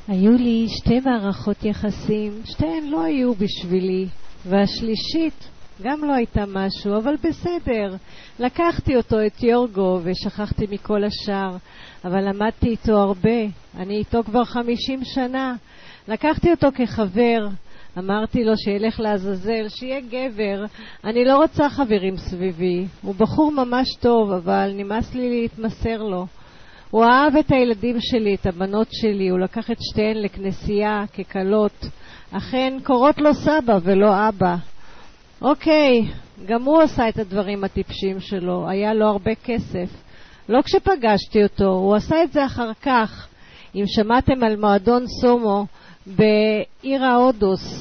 היו לי 2 מערכות יחסים, 2 לא היו בשבילי, והשלישית גם לא הייתה משהו, אבל בסדר. לקחתי אותו, את יורגו, ושכחתי מכל השאר, אבל למדתי איתו הרבה. אני איתו כבר 50 שנה. לקחתי אותו כחבר, אמרתי לו שילך לעזאזל, שיהיה גבר. אני לא רוצה חברים סביבי. הוא בחור ממש טוב, אבל נמאס לי להתמסר לו. הוא אהב את הילדים שלי, את הבנות שלי, הוא לקח את שתיהן לכנסייה כקלות. אכן קוראות לו סבא ולא אבא. אוקיי, גם הוא עשה את הדברים הטיפשים שלו, היה לו הרבה כסף. לא כשפגשתי אותו, הוא עשה את זה אחר כך. אם שמעתם על מועדון סומו בעיר ההודוס,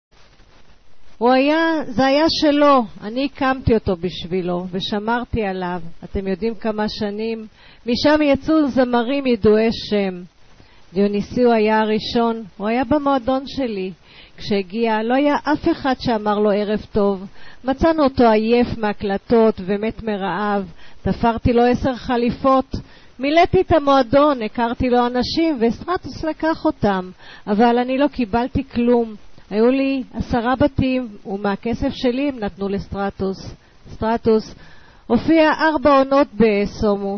זה היה שלו, אני הקמתי אותו בשבילו ושמרתי עליו. אתם יודעים כמה שנים? משם יצאו זמרים ידועי שם. דיוניסיו היה הראשון, הוא היה במועדון שלי. כשהגיע לא היה אף אחד שאמר לו ערב טוב. מצאנו אותו עייף מהקלטות ומת מרעב. תפרתי לו 10 חליפות. מילאתי את המועדון, הכרתי לו אנשים וסטרטוס לקח אותם. אבל אני לא קיבלתי כלום. היו לי 10 בתים ומהכסף שלי הם נתנו לסטרטוס. סטרטוס הופיע 4 עונות בסומו.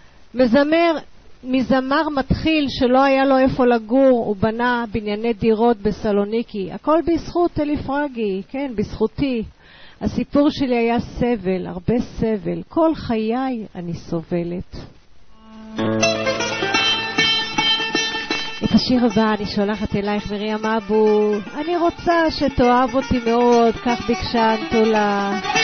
מזמר מתחיל שלא היה לו איפה לגור, הוא בנה בנייני דירות בסלוניקי. הכל בזכות אליפרגי, כן, בזכותי. הסיפור שלי היה סבל, הרבה סבל. כל חיי אני סובלת. את השיר הבא אני שולחת אלייך מרים אבו. אני רוצה שתאהב אותי מאוד, כך ביקשה אנטולה.